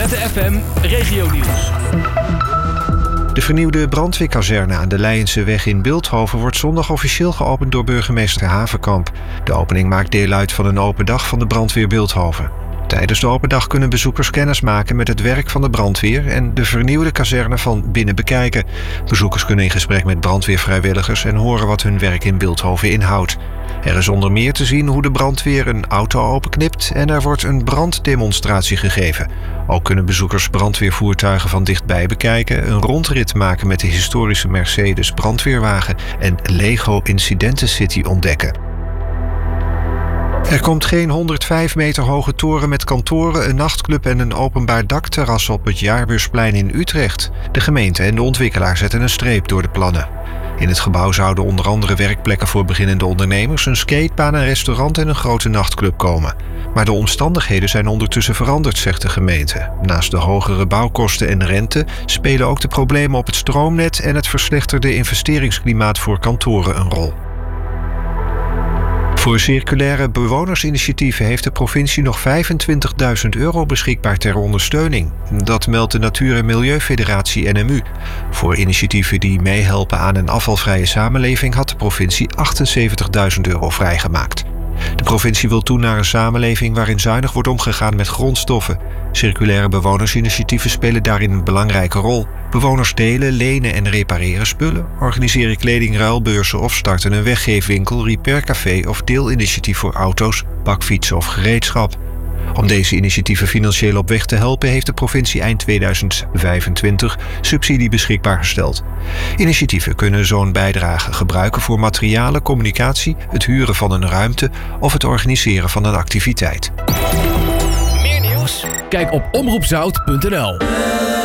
ZFM Regionieuws. De vernieuwde brandweerkazerne aan de Leijenseweg in Bilthoven wordt zondag officieel geopend door burgemeester Havenkamp. De opening maakt deel uit van een open dag van de brandweer Bilthoven. Tijdens de open dag kunnen bezoekers kennis maken met het werk van de brandweer en de vernieuwde kazerne van binnen bekijken. Bezoekers kunnen in gesprek met brandweervrijwilligers en horen wat hun werk in Bilthoven inhoudt. Er is onder meer te zien hoe de brandweer een auto openknipt en er wordt een branddemonstratie gegeven. Ook kunnen bezoekers brandweervoertuigen van dichtbij bekijken, een rondrit maken met de historische Mercedes brandweerwagen en Lego Incidenten City ontdekken. Er komt geen 105 meter hoge toren met kantoren, een nachtclub en een openbaar dakterras op het Jaarbeursplein in Utrecht. De gemeente en de ontwikkelaar zetten een streep door de plannen. In het gebouw zouden onder andere werkplekken voor beginnende ondernemers, een skatebaan, een restaurant en een grote nachtclub komen. Maar de omstandigheden zijn ondertussen veranderd, zegt de gemeente. Naast de hogere bouwkosten en rente spelen ook de problemen op het stroomnet en het verslechterde investeringsklimaat voor kantoren een rol. Voor circulaire bewonersinitiatieven heeft de provincie nog €25.000 beschikbaar ter ondersteuning. Dat meldt de Natuur- en Milieufederatie NMU. Voor initiatieven die meehelpen aan een afvalvrije samenleving had de provincie €78.000 vrijgemaakt. De provincie wil toe naar een samenleving waarin zuinig wordt omgegaan met grondstoffen. Circulaire bewonersinitiatieven spelen daarin een belangrijke rol. Bewoners delen, lenen en repareren spullen, organiseren kledingruilbeurzen of starten een weggeefwinkel, repaircafé of deelinitiatief voor auto's, bakfietsen of gereedschap. Om deze initiatieven financieel op weg te helpen heeft de provincie eind 2025 subsidie beschikbaar gesteld. Initiatieven kunnen zo'n bijdrage gebruiken voor materialen, communicatie, het huren van een ruimte of het organiseren van een activiteit. Meer nieuws? Kijk op omroepzout.nl.